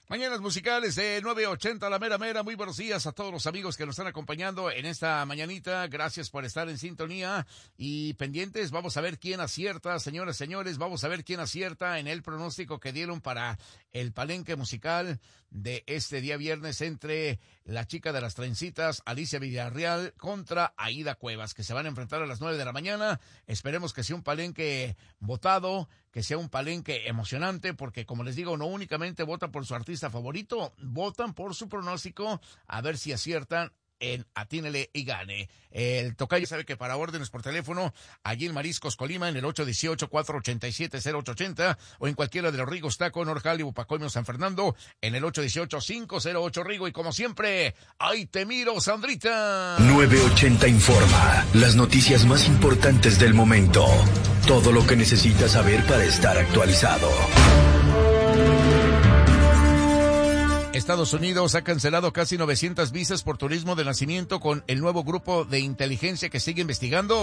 Mañanas musicales de 9:80 la mera mera. Muy buenos días a todos los amigos que nos están acompañando en esta mañanita. Gracias por estar en sintonía y pendientes. Vamos a ver quién acierta, señoras, señores. Vamos a ver quién acierta en el pronóstico que dieron para el palenque musical de este día viernes entre la chica de las trencitas, Alicia Villarreal, contra Aida Cuevas, que se van a enfrentar a las 9 de la mañana. Esperemos que sea un palenque votado, que sea un palenque emocionante, porque como les digo, no únicamente votan por su artista favorito, votan por su pronóstico, a ver si aciertan en Atínele y Gane. El tocayo sabe que para órdenes por teléfono, allí en Mariscos, Colima, en el 818-487-0880, o en cualquiera de los Rigos, Taco, Norjali, Bupacoimio, San Fernando, en el 818-508 Rigo, y como siempre, ¡ay, te miro, Sandrita! 980 informa, las noticias más importantes del momento, todo lo que necesitas saber para estar actualizado. Estados Unidos ha cancelado casi 900 visas por turismo de nacimiento con el nuevo grupo de inteligencia que sigue investigando.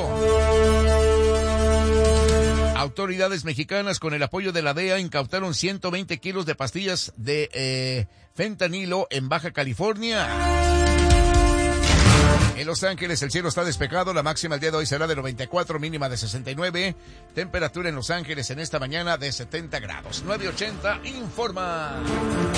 Autoridades mexicanas, con el apoyo de la DEA, incautaron 120 kilos de pastillas de fentanilo en Baja California. En Los Ángeles el cielo está despejado, la máxima el día de hoy será de 94, mínima de 69, temperatura en Los Ángeles en esta mañana de 70 grados. 980 informa.